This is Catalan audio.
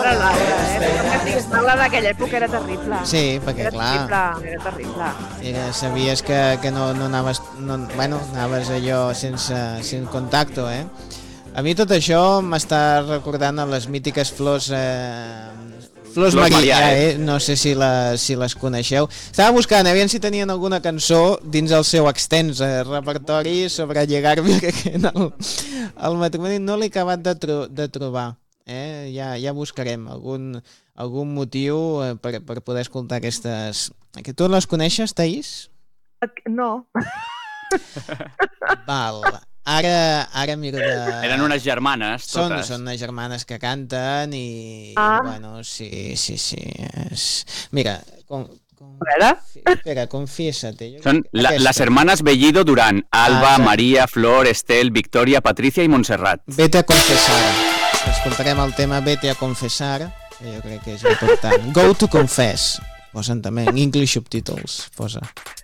Pobra Laura, la d'aquella època era terrible. Sí, perquè clar... Era terrible. Sabies que no anaves... Bueno, anaves allò sense contacte, eh? A mi tot això m'està recordant a les mítiques flors... Flors Maria, no sé si les coneixeu. Estava buscant, aviam si tenien alguna cançó dins el seu extens repertori sobre llegar-me en el matrimoni. No l'he acabat de trobar. Ja buscarem algun motiu per poder escoltar aquestes... Que tu les coneixes, Thaís? No. Val. Ara miro de... Eren unes germanes, totes. Són unes germanes que canten i... Bueno, sí. Mira, espera, confiésate. Són les hermanas Bellido Durán, Alba, María, Flor, Estel, Victoria, Patricia i Montserrat. Vete a confessar. Escoltarem el tema Vete a confessar, que jo crec que és important. Go to confess. Posen també en English subtitles. Posa.